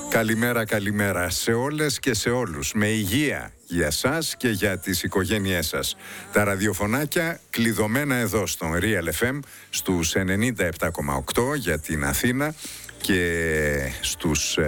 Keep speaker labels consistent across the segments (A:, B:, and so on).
A: Καλημέρα, καλημέρα σε όλες και σε όλους. Με υγεία για σας και για τις οικογένειές σας. Τα ραδιοφωνάκια κλειδωμένα εδώ στον Real FM στους 97,8 για την Αθήνα και στους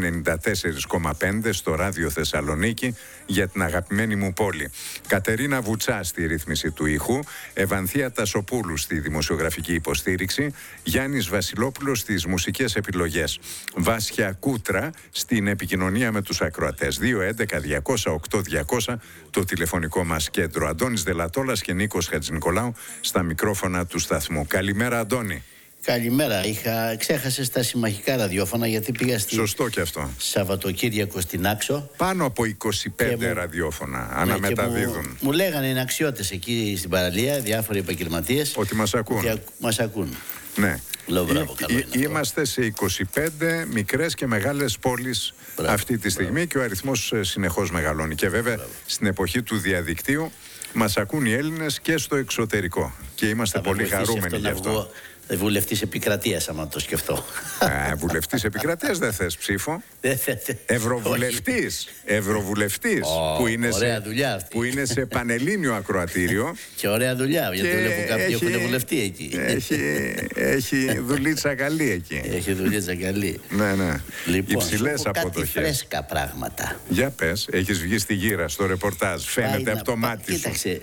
A: 94,5 στο Ράδιο Θεσσαλονίκη για την αγαπημένη μου πόλη. Κατερίνα Βουτσά στη ρύθμιση του ήχου, Ευανθία Τασοπούλου στη δημοσιογραφική υποστήριξη, Γιάννης Βασιλόπουλος στις μουσικές επιλογές, Βάσια Κούτρα στην επικοινωνία με τους ακροατές. 211-200-8200 το τηλεφωνικό μας κέντρο. Αντώνης Δελατόλας και Νίκος Χατζηνικολάου στα μικρόφωνα του σταθμού. Καλημέρα, Αντώνη.
B: Καλημέρα. Ξέχασες τα συμμαχικά ραδιόφωνα γιατί πήγα στη...
A: Σωστό και αυτό.
B: Σαββατοκύριακο στην Άξο.
A: Πάνω από 25 ραδιόφωνα αναμεταδίδουν.
B: Μου λέγανε οι αξιώτες εκεί στην παραλία, διάφοροι επαγγελματίες,
A: ότι μας ακούν.
B: Μας ακούν.
A: Ναι.
B: Λέω, μπράβο,
A: είμαστε σε 25 μικρές και μεγάλες πόλεις αυτή τη στιγμή και ο αριθμός συνεχώς μεγαλώνει. Και βέβαια στην εποχή του διαδικτύου μας ακούν οι Έλληνες και στο εξωτερικό. Και είμαστε πολύ χαρούμενοι γι' αυτό.
B: Βουλευτής επικρατείας, άμα το σκεφτώ.
A: Βουλευτής επικρατείας δεν θες ψήφο. Ευρωβουλευτής. Ευρωβουλευτής. Που είναι σε πανελλήνιο ακροατήριο.
B: Και ωραία δουλειά, γιατί βλέπω κάποιοι έχουν βουλευτεί εκεί.
A: Έχει δουλίτσα καλή εκεί.
B: Έχει δουλίτσα καλή.
A: Ναι, ναι.
B: Λοιπόν,
A: υψηλές αποδοχές.
B: Κάτι φρέσκα πράγματα.
A: Για πες, έχεις βγει στη γύρα, στο ρεπορτάζ. Φαίνεται από το μάτι σου.
B: Κοίταξε.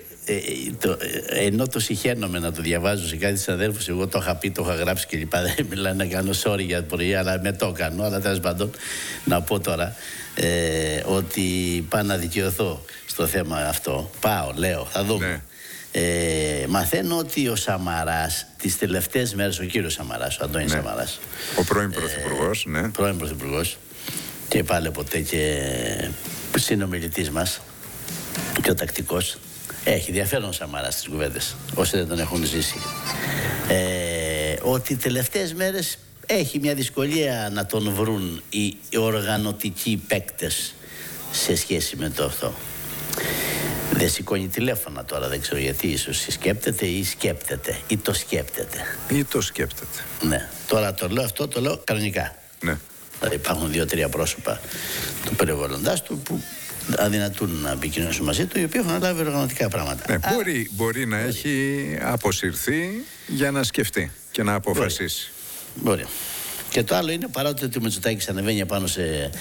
B: Ενώ το συχαίνομαι να το διαβάζω σε κάτι συναδέλφους, εγώ το είχα πει, το είχα γράψει και λοιπά. Δεν μιλάω να κάνω sorry για το πρωί, αλλά με το κάνω. Αλλά τέλος πάντων, να πω τώρα ότι πάω να δικαιωθώ στο θέμα αυτό. Λέω, θα δούμε. Ναι. Μαθαίνω ότι ο Σαμαράς τις τελευταίες μέρες, ο κύριος Σαμαράς, ο Αντώνης Σαμαράς,
A: ο πρώην πρωθυπουργός, ναι.
B: Πρώην πρωθυπουργός και πάλι ποτέ και συνομιλητής μας, πιο τακτικός. Έχει ενδιαφέρον ο Σαμαράς στις κουβέντες, όσοι δεν τον έχουν ζήσει. Ότι τελευταίες μέρες έχει μια δυσκολία να τον βρουν οι οργανωτικοί παίκτες σε σχέση με το αυτό. Δεν σηκώνει τηλέφωνα τώρα, δεν ξέρω γιατί, ίσως σκέπτεται ή σκέπτεται ή το σκέπτεται.
A: Ή το σκέπτεται.
B: Ναι, τώρα το λέω αυτό, το λέω κανονικά.
A: Ναι.
B: Δηλαδή υπάρχουν 2-3 πρόσωπα του περιβαλλοντάς του που αδυνατούν να επικοινωνήσουν μαζί του, οι οποίοι έχουν αναλάβει οργανωτικά πράγματα.
A: Ναι, μπορεί να έχει αποσυρθεί για να σκεφτεί και να αποφασίσει.
B: Μπορεί. Και το άλλο είναι παρότι ότι ο Μητσοτάκης ανεβαίνει πάνω σε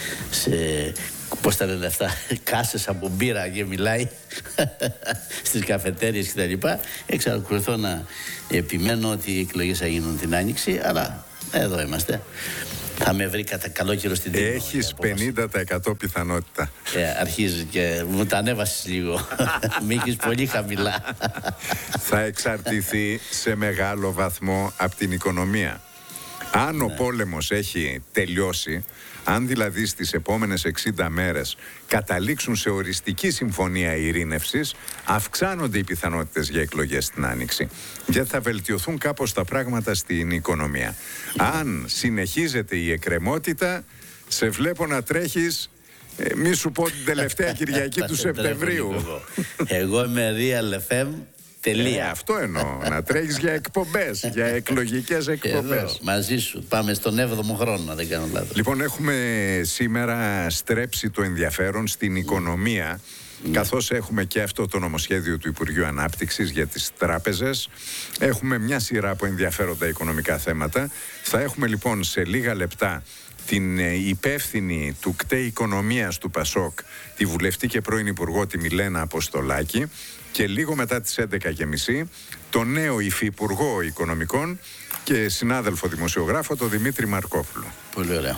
B: πώς τα λένε αυτά, κάσες από μπύρα και μιλάει στις καφετέριες και τα λοιπά, εξακολουθώ να επιμένω ότι οι εκλογές θα γίνουν την Άνοιξη, αλλά εδώ είμαστε. Θα με βρει κατά καλό καιρό στην τύχη.
A: Έχεις 50% πιθανότητα.
B: Αρχίζει και μου τα ανέβασες λίγο. Μη έχεις πολύ χαμηλά.
A: Θα εξαρτηθεί σε μεγάλο βαθμό από την οικονομία. Αν ο πόλεμος έχει τελειώσει, αν δηλαδή στις επόμενες 60 μέρες καταλήξουν σε οριστική συμφωνία ειρήνευσης, αυξάνονται οι πιθανότητες για εκλογές στην Άνοιξη. Γιατί θα βελτιωθούν κάπως τα πράγματα στην οικονομία. Αν συνεχίζεται η εκκρεμότητα, σε βλέπω να τρέχεις, μη σου πω την τελευταία Κυριακή του Σεπτεμβρίου.
B: Εγώ είμαι Real FM.
A: Αυτό εννοώ. Να τρέχεις για εκπομπές, για εκλογικές εκπομπές.
B: Εδώ, μαζί σου. Πάμε στον 7ο χρόνο, αν δεν κάνω λάθος.
A: Λοιπόν, έχουμε σήμερα στρέψει το ενδιαφέρον στην οικονομία, καθώς έχουμε και αυτό το νομοσχέδιο του Υπουργείου Ανάπτυξης για τις τράπεζες. Έχουμε μια σειρά από ενδιαφέροντα οικονομικά θέματα. Θα έχουμε λοιπόν σε λίγα λεπτά την υπεύθυνη του ΚΤΕ Οικονομίας του ΠΑΣΟΚ, τη βουλευτή και πρώην Υπουργό, τη Μιλένα Αποστολάκη, και λίγο μετά τις 11:30 τον νέο υφυπουργό Οικονομικών και συνάδελφο δημοσιογράφο, τον Δημήτρη Μαρκόπουλο.
B: Πολύ ωραία.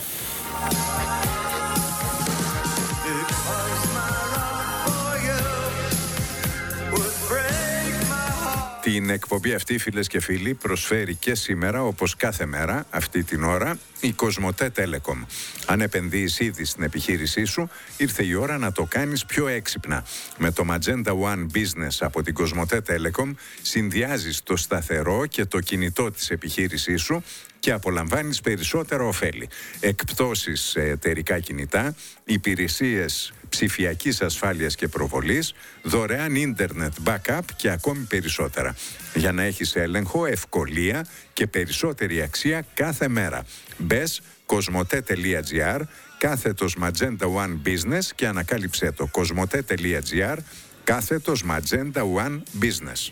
A: Την εκπομπή αυτή, φίλες και φίλοι, προσφέρει και σήμερα, όπως κάθε μέρα, αυτή την ώρα, η Κοσμοτέ Telecom. Αν επενδύεις ήδη στην επιχείρησή σου, ήρθε η ώρα να το κάνεις πιο έξυπνα. Με το Magenta One Business από την Κοσμοτέ Telecom συνδυάζεις το σταθερό και το κινητό της επιχείρησής σου και απολαμβάνεις περισσότερα ωφέλη. Εκπτώσεις σε εταιρικά κινητά, υπηρεσίες ψηφιακής ασφάλειας και προβολής, δωρεάν ίντερνετ backup και ακόμη περισσότερα. Για να έχεις έλεγχο, ευκολία και περισσότερη αξία κάθε μέρα. Μπες Κοσμοτέ.gr κάθετος Magenta One Business και ανακάλυψέ το. Κοσμοτέ.gr κάθετος Magenta One Business.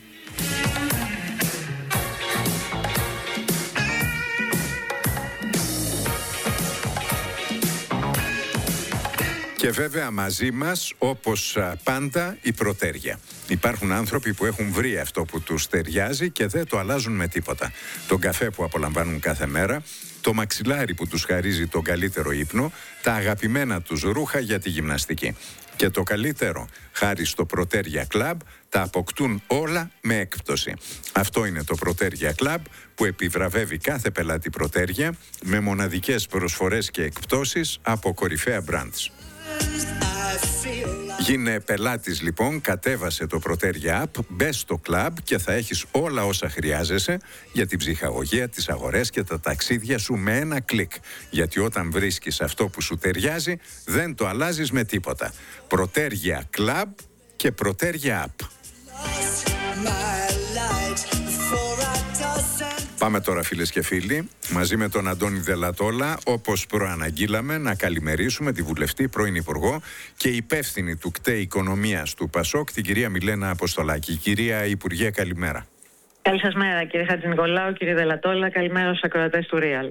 A: Και βέβαια μαζί μας, όπως πάντα, η προτέρια. Υπάρχουν άνθρωποι που έχουν βρει αυτό που τους ταιριάζει και δεν το αλλάζουν με τίποτα. Τον καφέ που απολαμβάνουν κάθε μέρα, το μαξιλάρι που τους χαρίζει τον καλύτερο ύπνο, τα αγαπημένα τους ρούχα για τη γυμναστική. Και το καλύτερο, χάρη στο Προτέρια Club, τα αποκτούν όλα με έκπτωση. Αυτό είναι το Προτέρια Club που επιβραβεύει κάθε πελάτη Προτέρια με μοναδικές προσφορές και εκπτώσεις από κορυφαία brands. Γίνε πελάτης λοιπόν, κατέβασε το Προτέρια App, μπες στο club και θα έχεις όλα όσα χρειάζεσαι για την ψυχαγωγία, τις αγορές και τα ταξίδια σου με ένα κλικ. Γιατί όταν βρίσκεις αυτό που σου ταιριάζει, δεν το αλλάζεις με τίποτα. Προτέρια Club και Προτέρια App. Πάμε τώρα, φίλες και φίλοι, μαζί με τον Αντώνη Δελατόλα, όπως προαναγγείλαμε, να καλημερίσουμε τη βουλευτή, πρώην Υπουργό και υπεύθυνη του ΚΤΕ Οικονομίας του ΠΑΣΟΚ, την κυρία Μιλένα Αποστολάκη. Κυρία Υπουργέ, καλημέρα.
C: Καλή σας μέρα, κύριε Χατζηνικολάου, κύριε Δελατόλα. Καλημέρα στους ακροατές του Real.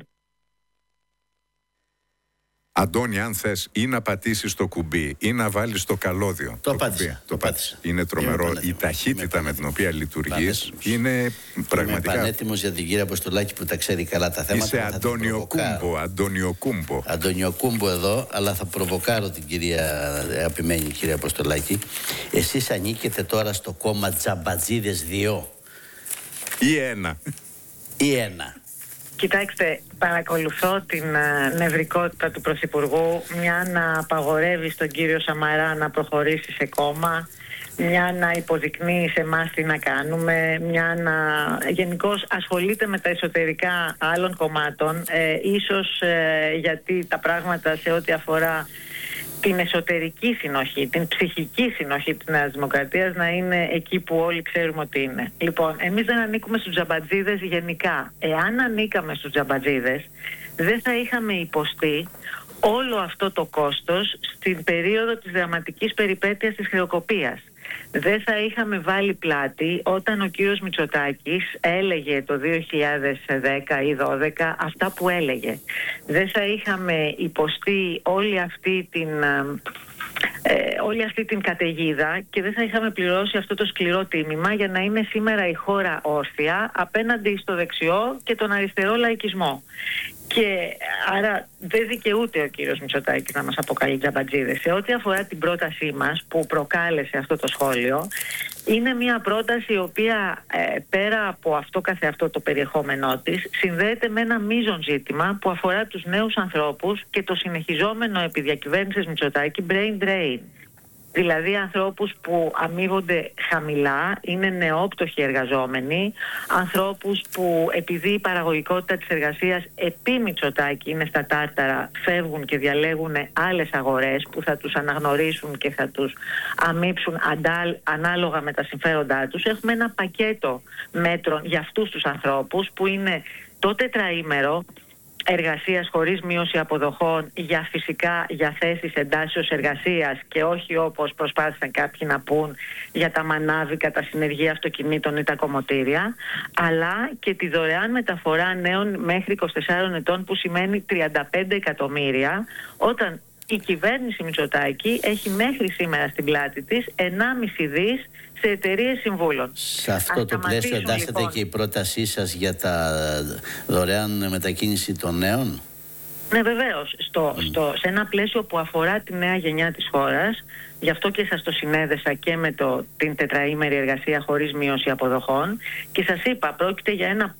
A: Αντώνη, αν θες ή να πατήσεις το κουμπί ή να βάλεις το καλώδιο.
B: Το πάτησα.
A: Είναι τρομερό. Η ταχύτητα με την οποία λειτουργείς είναι πραγματικά.
B: Είμαι πανέτοιμος για την κυρία Αποστολάκη που τα ξέρει καλά τα θέματα.
A: Είσαι
B: Αντωνιοκούμπο εδώ, αλλά θα προβοκάρω την κυρία αγαπημένη κυρία Αποστολάκη. Εσείς ανήκετε τώρα στο κόμμα Τζαμπατζίδες 2
A: ή 1.
C: Κοιτάξτε, παρακολουθώ την νευρικότητα του Πρωθυπουργού, μια να απαγορεύει στον κύριο Σαμαρά να προχωρήσει σε κόμμα, μια να υποδεικνύει σε εμάς τι να κάνουμε, μια να γενικώς ασχολείται με τα εσωτερικά άλλων κομμάτων, ίσως γιατί τα πράγματα σε ό,τι αφορά την εσωτερική συνοχή, την ψυχική συνοχή της Νέας Δημοκρατίας να είναι εκεί που όλοι ξέρουμε ότι είναι. Λοιπόν, εμείς δεν ανήκουμε στους τζαμπατζίδες γενικά. Εάν ανήκαμε στους τζαμπατζίδες, δεν θα είχαμε υποστεί όλο αυτό το κόστος στην περίοδο της δραματικής περιπέτειας της χρεοκοπίας. Δεν θα είχαμε βάλει πλάτη όταν ο κύριος Μητσοτάκης έλεγε το 2010 ή 2012 αυτά που έλεγε. Δεν θα είχαμε υποστεί όλη αυτή την καταιγίδα και δεν θα είχαμε πληρώσει αυτό το σκληρό τίμημα για να είναι σήμερα η χώρα όρθια απέναντι στο δεξιό και τον αριστερό λαϊκισμό. Και άρα δεν δικαιούται ο κύριος Μητσοτάκης να μας αποκαλεί τζαμπατζίδες. Σε ό,τι αφορά την πρότασή μας που προκάλεσε αυτό το σχόλιο, είναι μια πρόταση η οποία πέρα από αυτό καθεαυτό το περιεχόμενό της συνδέεται με ένα μείζον ζήτημα που αφορά τους νέους ανθρώπους και το συνεχιζόμενο επί διακυβέρνησης Μητσοτάκη brain drain. Δηλαδή ανθρώπους που αμείβονται χαμηλά, είναι νεόπτωχοι εργαζόμενοι, ανθρώπους που επειδή η παραγωγικότητα της εργασίας επί Μητσοτάκη είναι στα τάρταρα, φεύγουν και διαλέγουν άλλες αγορές που θα τους αναγνωρίσουν και θα τους αμείψουν ανάλογα με τα συμφέροντά τους. Έχουμε ένα πακέτο μέτρων για αυτούς τους ανθρώπους που είναι το τετραήμερο εργασίας χωρίς μείωση αποδοχών για θέσεις εντάσσεως εργασίας και όχι όπως προσπάθησαν κάποιοι να πούν για τα μανάβικα, τα συνεργεία αυτοκινήτων ή τα κομμωτήρια, αλλά και τη δωρεάν μεταφορά νέων μέχρι 24 ετών που σημαίνει 35 εκατομμύρια, όταν η κυβέρνηση Μητσοτάκη έχει μέχρι σήμερα στην πλάτη της 1,5 δις σε εταιρείες συμβούλων.
B: Σε αυτό το πλαίσιο εντάσσεται λοιπόν και η πρότασή σας για τα δωρεάν μετακίνηση των νέων.
C: Ναι, βεβαίως. Σε ένα πλαίσιο που αφορά τη νέα γενιά της χώρας, γι' αυτό και σας το συνέδεσα και με την τετραήμερη εργασία χωρίς μείωση αποδοχών και σας είπα, πρόκειται για ένα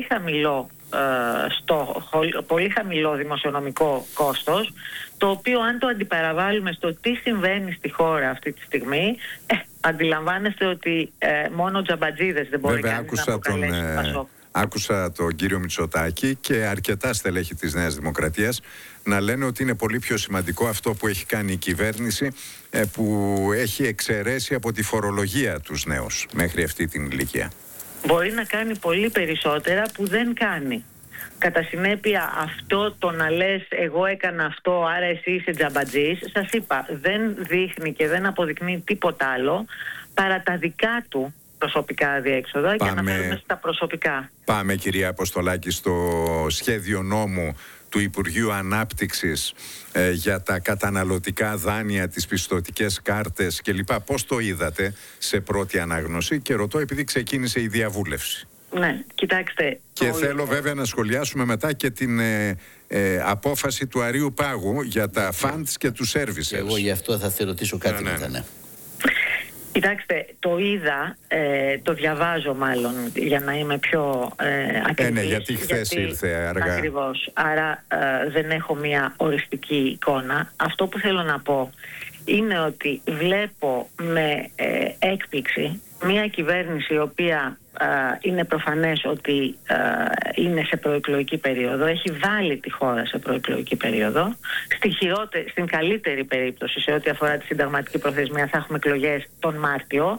C: πολύ χαμηλό δημοσιονομικό κόστος, το οποίο αν το αντιπαραβάλλουμε στο τι συμβαίνει στη χώρα αυτή τη στιγμή, αντιλαμβάνεστε ότι μόνο τζαμπατζίδες δεν μπορεί κανείς να αποκαλέσει Πασόκ.
A: Άκουσα τον κύριο Μητσοτάκη και αρκετά στελέχη της Νέας Δημοκρατίας να λένε ότι είναι πολύ πιο σημαντικό αυτό που έχει κάνει η κυβέρνηση, που έχει εξαιρέσει από τη φορολογία τους νέους μέχρι αυτή την ηλικία.
C: Μπορεί να κάνει πολύ περισσότερα που δεν κάνει. Κατά συνέπεια, αυτό το να λες εγώ έκανα αυτό, άρα εσύ είσαι τζαμπατζής, σας είπα, δεν δείχνει και δεν αποδεικνύει τίποτα άλλο παρά τα δικά του προσωπικά διέξοδα. Και αναφέρουμε στα προσωπικά.
A: Πάμε, κυρία Αποστολάκη, στο σχέδιο νόμου του Υπουργείου Ανάπτυξης για τα καταναλωτικά δάνεια, τις πιστωτικές κάρτες κλπ. Πώς το είδατε σε πρώτη ανάγνωση? Και ρωτώ επειδή ξεκίνησε η διαβούλευση.
C: Ναι, κοιτάξτε.
A: Και θέλω βέβαια να σχολιάσουμε μετά και την απόφαση του Αρείου Πάγου για τα funds και τους services.
B: Εγώ γι' αυτό θα θε ρωτήσω κάτι μετά, ναι.
C: Κοιτάξτε, το είδα, το διαβάζω μάλλον για να είμαι πιο ακριβής.
A: Ναι, γιατί χθες ήρθε αργά.
C: Ακριβώς, άρα δεν έχω μια οριστική εικόνα. Αυτό που θέλω να πω είναι ότι βλέπω με έκπληξη μια κυβέρνηση η οποία είναι προφανές ότι είναι σε προεκλογική περίοδο, έχει βάλει τη χώρα σε προεκλογική περίοδο. Στην καλύτερη περίπτωση, σε ό,τι αφορά τη συνταγματική προθεσμία, θα έχουμε εκλογές τον Μάρτιο.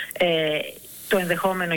C: Το ενδεχόμενο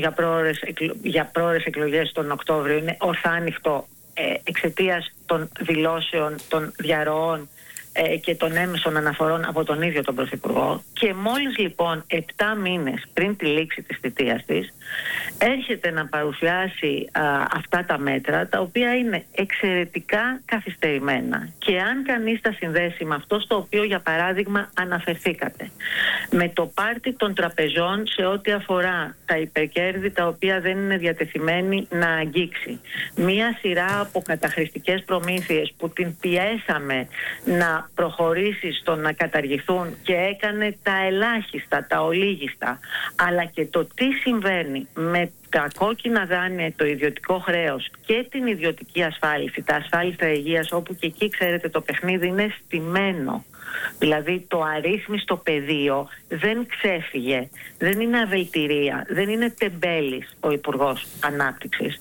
C: για πρόορες εκλογές τον Οκτώβριο είναι ορθάνυχτο εξαιτίας των δηλώσεων, των διαρροών και των έμεσων αναφορών από τον ίδιο τον Πρωθυπουργό. Και μόλις λοιπόν 7 μήνες πριν τη λήξη της θητείας της έρχεται να παρουσιάσει αυτά τα μέτρα, τα οποία είναι εξαιρετικά καθυστερημένα. Και αν κανείς τα συνδέσει με αυτό στο οποίο για παράδειγμα αναφερθήκατε, με το πάρτι των τραπεζών σε ό,τι αφορά τα υπερκέρδη τα οποία δεν είναι διατεθειμένη να αγγίξει, μία σειρά από καταχρηστικές προμήθειες που την πιέσαμε να προχωρήσει στο να καταργηθούν και έκανε τα ελάχιστα, τα ολίγιστα, αλλά και το τι συμβαίνει με τα κόκκινα δάνεια, το ιδιωτικό χρέος και την ιδιωτική ασφάλιση, τα ασφάλιστα υγείας, όπου και εκεί ξέρετε το παιχνίδι είναι στημένο. Δηλαδή το αρρύθμιστο πεδίο δεν ξέφυγε, δεν είναι αβελτηρία, δεν είναι τεμπέλης ο Υπουργός Ανάπτυξης.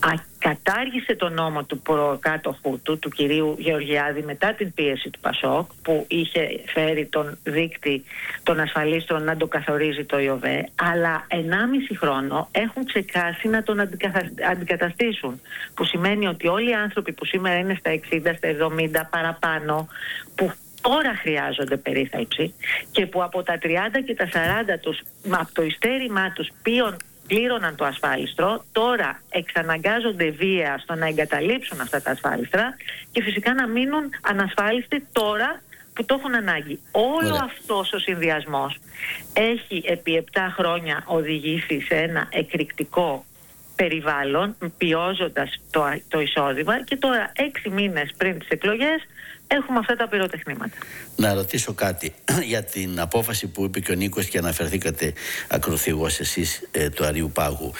C: Κατάργησε το νόμο του προκάτοχου του κυρίου Γεωργιάδη μετά την πίεση του Πασόκ, που είχε φέρει τον δείκτη των ασφαλίστρων να το καθορίζει το ΙΟΒΕ, αλλά 1,5 χρόνο έχουν ξεκάσει να τον αντικαταστήσουν, που σημαίνει ότι όλοι οι άνθρωποι που σήμερα είναι στα 60, στα 70 παραπάνω, που τώρα χρειάζονται περίθαλψη και που από τα 30 και τα 40 τους, από το ειστέρημά τους πλήρωναν το ασφάλιστρο, τώρα εξαναγκάζονται βία στο να εγκαταλείψουν αυτά τα ασφάλιστρα και φυσικά να μείνουν ανασφάλιστοι τώρα που το έχουν ανάγκη. Όλο αυτός ο συνδυασμός έχει επί 7 χρόνια οδηγήσει σε ένα εκρηκτικό περιβάλλον, πιώζοντας το εισόδημα, και τώρα 6 μήνες πριν τις εκλογές έχουμε αυτά τα πυροτεχνήματα.
B: Να ρωτήσω κάτι για την απόφαση που είπε και ο Νίκος και αναφερθήκατε ακροθυγώς εσείς του Αρείου Πάγου.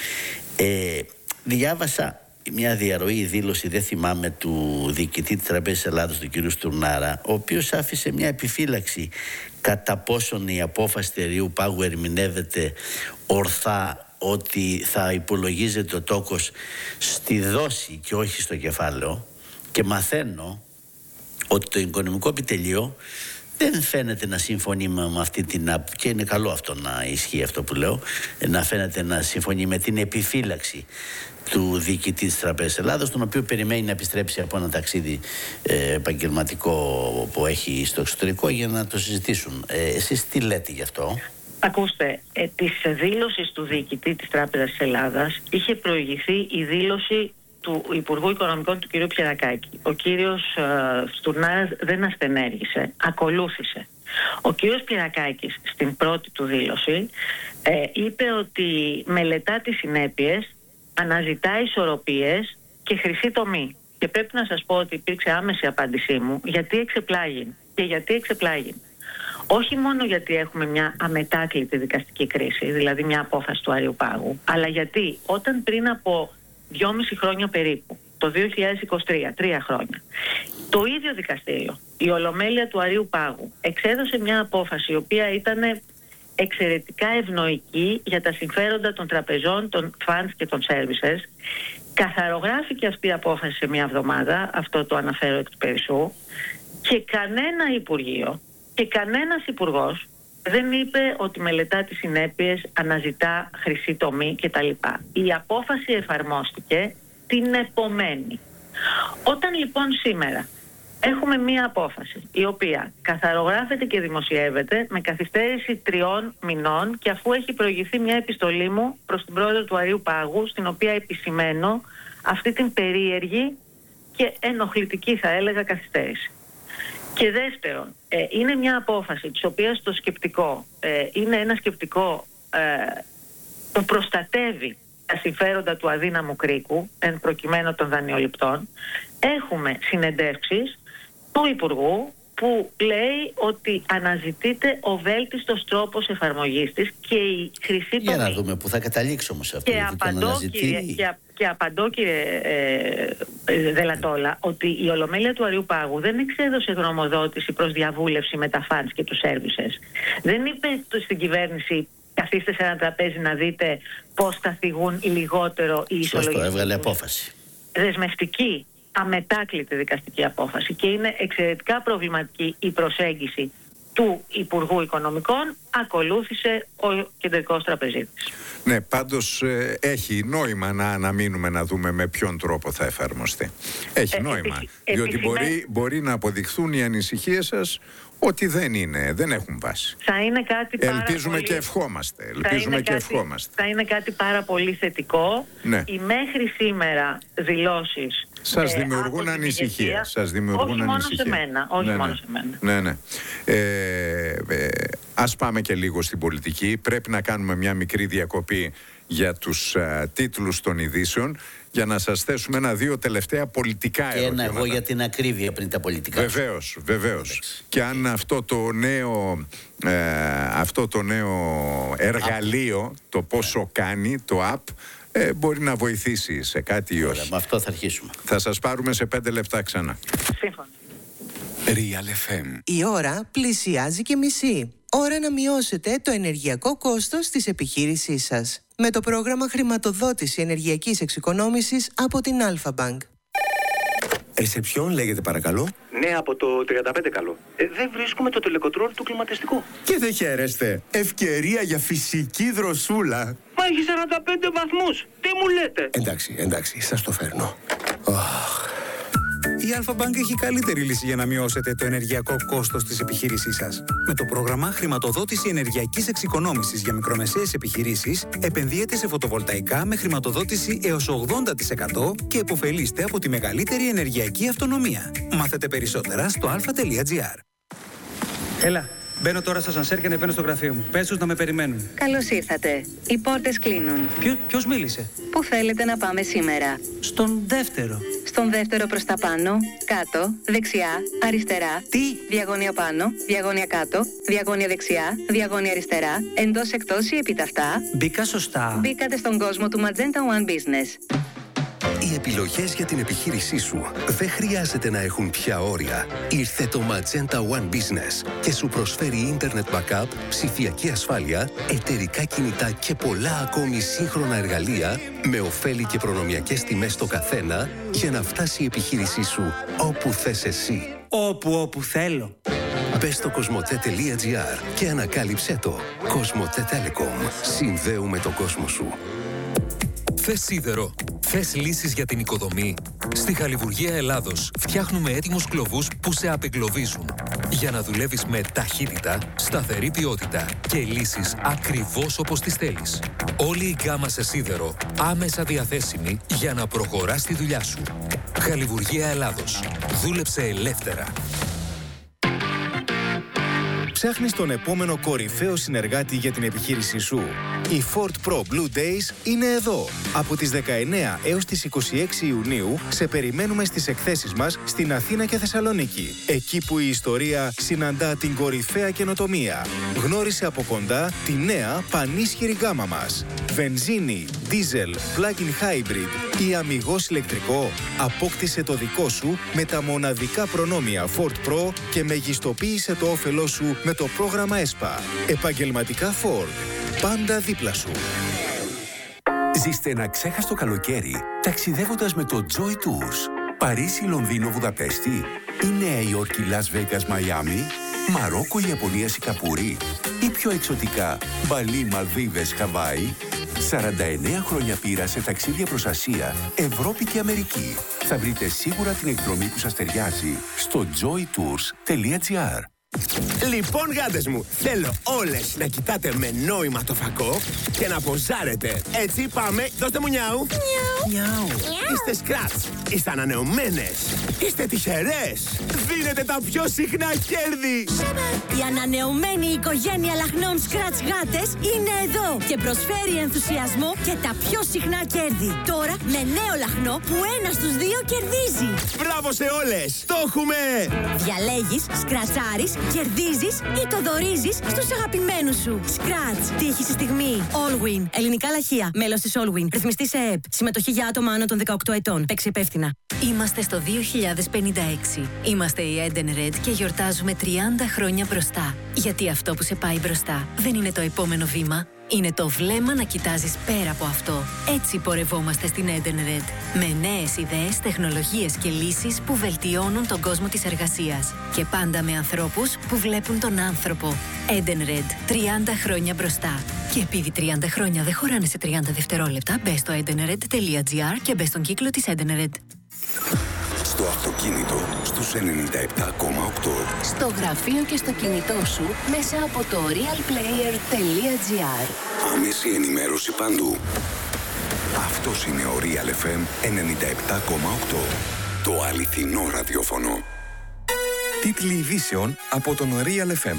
B: Διάβασα μια διαρροή δήλωση, δεν θυμάμαι, του διοικητή της Τραπέζης Ελλάδος, του κ. Στουρνάρα, ο οποίος άφησε μια επιφύλαξη κατά πόσον η απόφαση του Αρείου Πάγου ερμηνεύεται ορθά, ότι θα υπολογίζεται ο τόκος στη δόση και όχι στο κεφάλαιο, και μαθαίνω ότι το Οικονομικό Επιτελείο δεν φαίνεται να συμφωνεί με αυτή την, και είναι καλό αυτό να ισχύει αυτό που λέω, να φαίνεται να συμφωνεί με την επιφύλαξη του διοικητή της Τραπέζης Ελλάδος, τον οποίο περιμένει να επιστρέψει από ένα ταξίδι επαγγελματικό που έχει στο εξωτερικό, για να το συζητήσουν. Εσείς τι λέτε γι' αυτό?
C: Ακούστε, της δήλωσης του διοικητή της Τράπεζας της Ελλάδας είχε προηγηθεί η δήλωση του Υπουργού Οικονομικών του κ. Πιερακάκη. Ο κύριος Στουρνάρας δεν ασθενέργησε, ακολούθησε. Ο κύριος Πιερακάκης στην πρώτη του δήλωση είπε ότι μελετά τις συνέπειες, αναζητά ισορροπίες και χρυσή τομή. Και πρέπει να σας πω ότι υπήρξε άμεση απάντησή μου γιατί εξεπλάγει. Και γιατί εξεπλάγει? Όχι μόνο γιατί έχουμε μια αμετάκλητη δικαστική κρίση, δηλαδή μια απόφαση του Αρείου Πάγου, αλλά γιατί όταν πριν από 2,5 χρόνια περίπου, το 2023, 3 χρόνια, το ίδιο δικαστήριο, η Ολομέλεια του Αρείου Πάγου, εξέδωσε μια απόφαση η οποία ήταν εξαιρετικά ευνοϊκή για τα συμφέροντα των τραπεζών, των funds και των services. Καθαρογράφηκε αυτή η απόφαση σε μια εβδομάδα, αυτό το αναφέρω εκ του περισσού, και κανένα υπουργείο και κανένας υπουργός δεν είπε ότι μελετά τις συνέπειες, αναζητά χρυσή τομή κτλ. Η απόφαση εφαρμόστηκε την επομένη. Όταν λοιπόν σήμερα έχουμε μία απόφαση η οποία καθαρογράφεται και δημοσιεύεται με καθυστέρηση 3 μηνών και αφού έχει προηγηθεί μια επιστολή μου προς την πρόεδρο του Αριουπάγου, στην οποία επισημαίνω αυτή την περίεργη και ενοχλητική, θα έλεγα, καθυστέρηση. Και δεύτερον, είναι μια απόφαση της οποίας το σκεπτικό είναι ένα σκεπτικό που προστατεύει τα συμφέροντα του αδύναμου κρίκου, εν προκειμένου των δανειοληπτών. Έχουμε συνεντεύξεις του Υπουργού που λέει ότι αναζητείται ο βέλτιστος τρόπος εφαρμογής της και η χρυσή τομή.
B: Για να δούμε που θα καταλήξω όμως αυτό.
C: Και απαντώ, κύριε Δελατόλα, ότι η Ολομέλεια του Αριουπάγου δεν εξέδωσε γνωμοδότηση προς διαβούλευση με τα φαντς και τους σέρβισες. Δεν είπε στην κυβέρνηση καθίστε σε ένα τραπέζι να δείτε πώς θα φυγούν λιγότερο οι ισολογικοί.
B: Σωστό, έβγαλε απόφαση.
C: Δεσμευτική, αμετάκλητη δικαστική απόφαση, και είναι εξαιρετικά προβληματική η προσέγγιση του Υπουργού Οικονομικών. Ακολούθησε ο Κεντρικός Τραπεζίτης.
A: Ναι, πάντως έχει νόημα να αναμείνουμε να δούμε με ποιον τρόπο θα εφαρμοστεί. Έχει νόημα, διότι μπορεί να αποδειχθούν οι ανησυχίες σας ότι δεν έχουν βάση.
C: Θα είναι κάτι
A: ελπίζουμε
C: πολύ...
A: και ευχόμαστε.
C: Θα είναι κάτι πάρα πολύ θετικό.
A: Ναι.
C: Οι μέχρι σήμερα δηλώσεις
A: σας δημιουργούν ανησυχία.
C: Όχι μόνο σε μένα.
A: Ναι. Ας πάμε και λίγο στην πολιτική. Πρέπει να κάνουμε μια μικρή διακοπή για τους τίτλους των ειδήσεων, για να σας θέσουμε 1-2 τελευταία πολιτικά ερωτήματα.
B: Και εγώ για την ακρίβεια πριν τα πολιτικά.
A: Βεβαίως. Και αν αυτό το νέο εργαλείο, το πόσο κάνει, το app, μπορεί να βοηθήσει σε κάτι ή όχι.
B: Με αυτό θα αρχίσουμε.
A: Θα σας πάρουμε σε 5 λεπτά ξανά.
C: Σύμφωνα.
D: Real FM.
E: Η ώρα πλησιάζει και μισή. Ώρα να μειώσετε το ενεργειακό κόστος της επιχείρησής σας με το πρόγραμμα χρηματοδότηση ενεργειακής εξοικονόμησης από την Alpha Bank.
D: Ρεσεψιόν λέγεται παρακαλώ.
F: Ναι, από το 35 καλό. Δεν βρίσκουμε το τελεκοτρόλ του κλιματιστικού.
D: Και δεν χαίρεστε. Ευκαιρία για φυσική δροσούλα.
F: Μα έχει 45 βαθμούς. Τι μου λέτε?
D: Εντάξει, σας το φέρνω. Η Alpha Bank έχει καλύτερη λύση για να μειώσετε το ενεργειακό κόστος της επιχείρησής σας. Με το πρόγραμμα χρηματοδότηση ενεργειακής εξοικονόμησης για μικρομεσαίες επιχειρήσεις, επενδύετε σε φωτοβολταϊκά με χρηματοδότηση έως 80% και επωφελείστε από τη μεγαλύτερη ενεργειακή αυτονομία. Μάθετε περισσότερα στο alpha.gr.
G: Έλα, μπαίνω τώρα στο ασανσέρ και ανεβαίνω στο γραφείο μου. Πες τους να με περιμένουν.
H: Καλώς ήρθατε. Οι πόρτες κλείνουν.
G: Ποιος μίλησε?
H: Πού θέλετε να πάμε σήμερα?
G: Στον δεύτερο.
H: Στον δεύτερο προς τα πάνω, κάτω, δεξιά, αριστερά.
G: Τι?
H: Διαγώνια πάνω, διαγώνια κάτω, διαγώνια δεξιά, διαγώνια αριστερά, εντός εκτός ή επιταυτά.
G: Μπήκα σωστά.
H: Μπήκατε στον κόσμο του Magenta One Business.
I: Οι επιλογές για την επιχείρησή σου δεν χρειάζεται να έχουν πια όρια. Ήρθε το Magenta One Business και σου προσφέρει ίντερνετ backup, ψηφιακή ασφάλεια, εταιρικά κινητά και πολλά ακόμη σύγχρονα εργαλεία με ωφέλη και προνομιακές τιμές στο καθένα για να φτάσει η επιχείρησή σου όπου θες εσύ.
G: Όπου θέλω.
I: Μπες στο cosmote.gr και ανακάλυψέ το. Cosmote Telecom. Συνδέουμε τον κόσμο σου.
J: Θες σίδερο? Θες λύσεις για την οικοδομή? Στη Χαλιβουργία Ελλάδος φτιάχνουμε έτοιμους κλωβούς που σε απεγκλωβίζουν. Για να δουλεύεις με ταχύτητα, σταθερή ποιότητα και λύσεις ακριβώς όπως τις θέλεις. Όλη η γκάμα σε σίδερο άμεσα διαθέσιμη για να προχωράς τη δουλειά σου. Χαλιβουργία Ελλάδος. Δούλεψε ελεύθερα.
K: Ψάχνεις τον επόμενο κορυφαίο συνεργάτη για την επιχείρησή σου? Οι Ford Pro Blue Days είναι εδώ. Από τις 19 έως τις 26 Ιουνίου σε περιμένουμε στις εκθέσεις μας στην Αθήνα και Θεσσαλονίκη. Εκεί που η ιστορία συναντά την κορυφαία καινοτομία. Γνώρισε από κοντά τη νέα πανίσχυρη γκάμα μας. Βενζίνη, diesel, plug-in hybrid ή αμιγώς ηλεκτρικό. Απόκτησε το δικό σου με τα μοναδικά προνόμια Ford Pro και μεγιστοποίησε το όφελό σου με το πρόγραμμα ΕΣΠΑ. Επαγγελματικά Ford. Πάντα δίπλα σου.
L: Ζήστε ένα ξέχαστο καλοκαίρι ταξιδεύοντας με το Joy Tours. Παρίσι, Λονδίνο, Βουδαπέστη ή Νέα Υόρκη, Λας Βέγκας, Μαϊάμι, Μαρόκο, Ιαπωνία, Σιγκαπούρη ή πιο εξωτικά Μπαλί, Μαλδίβες, Χαβάη. 49 χρόνια πείρα σε ταξίδια προς Ασία, Ευρώπη και Αμερική. Θα βρείτε σίγουρα την εκδρομή που σας ταιριάζει στο joytours.gr.
M: Λοιπόν, γάτες μου, θέλω όλες να κοιτάτε με νόημα το φακό και να ποζάρετε. Έτσι, πάμε. Δώστε μου νιάου. Νιάου. Είστε σκράτς. Είστε ανανεωμένες. Είστε τυχερές. Δίνετε τα πιο συχνά κέρδη.
N: Η ανανεωμένη οικογένεια λαχνών σκράτς γάτες είναι εδώ και προσφέρει ενθουσιασμό και τα πιο συχνά κέρδη. Τώρα με νέο λαχνό που ένας στους δύο κερδίζει.
M: Μπράβο σε όλες. Το έχουμε.
N: Διαλέγεις, σκρατσάρεις, κερδίζεις ή το δωρίζεις στους αγαπημένους σου. Scratch. Τύχη στη στιγμή. Allwin. Ελληνικά λαχεία. Μέλος της Allwin. Ρυθμιστή σε ΕΕΠ. Συμμετοχή για άτομα άνω των 18 ετών. Παίξει υπεύθυνα.
O: Είμαστε στο 2056. Είμαστε η Eden Red και γιορτάζουμε 30 χρόνια μπροστά. Γιατί αυτό που σε πάει μπροστά δεν είναι το επόμενο βήμα. Είναι το βλέμμα να κοιτάζεις πέρα από αυτό. Έτσι πορευόμαστε στην Eden Red. Με νέες ιδέες, τεχνολογίες και λύσεις που βελτιώνουν τον κόσμο της εργασίας. Και πάντα με ανθρώπους που βλέπουν τον άνθρωπο. Eden Red. 30 χρόνια μπροστά. Και επειδή 30 χρόνια δεν χωράνε σε 30 δευτερόλεπτα, μπες στο edenred.gr και μπες στον κύκλο της Eden Red.
L: Στο αυτοκίνητο, στους 97,8.
O: Στο γραφείο και στο κινητό σου μέσα από το realplayer.gr.
L: Άμεση ενημέρωση παντού. Αυτός είναι ο Real FM 97,8. Το αληθινό ραδιόφωνο.
P: Τίτλοι ειδήσεων από τον Real FM.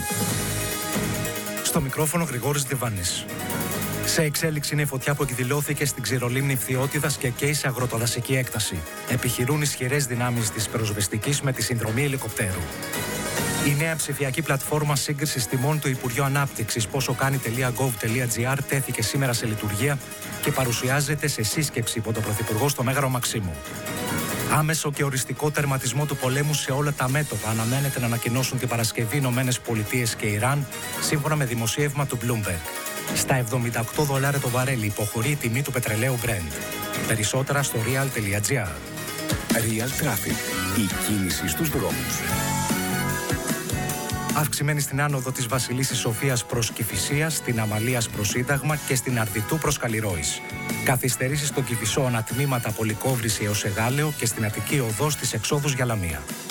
Q: Στο μικρόφωνο Γρηγόρης Διβάνης. Σε εξέλιξη είναι η φωτιά που εκδηλώθηκε στην Ξηρολίμνη Φθιώτιδας και καίει σε αγροτοδασική έκταση. Επιχειρούν ισχυρές δυνάμεις της πυροσβεστικής με τη συνδρομή ελικοπτέρου. Η νέα ψηφιακή πλατφόρμα σύγκρισης τιμών του Υπουργείου Ανάπτυξης posokani.gov.gr τέθηκε σήμερα σε λειτουργία και παρουσιάζεται σε σύσκεψη υπό τον Πρωθυπουργό στο Μέγαρο Μαξίμου. Άμεσο και οριστικό τερματισμό του πολέμου σε όλα τα μέτωπα αναμένεται να ανακοινώσουν την Παρασκευή Ηνωμένες Πολιτείες και Ιράν, σύμφωνα με δημοσίευμα του Bloomberg. Στα $78 το βαρέλι υποχωρεί η τιμή του πετρελαίου Brent. Περισσότερα στο real.gr.
L: Real Traffic. Η κίνηση στους δρόμους.
Q: Αυξημένη στην άνοδο της Βασιλίσσης Σοφίας προς Κηφισίας, στην Αμαλίας προς Σύνταγμα και στην Αρδιτού προς Καλλιρόης. Καθυστερήσεις στο Κηφισό ανατμήματα από Λυκόβρηση έως Εγάλεο και στην Αττική οδό στις εξόδους για Λαμία.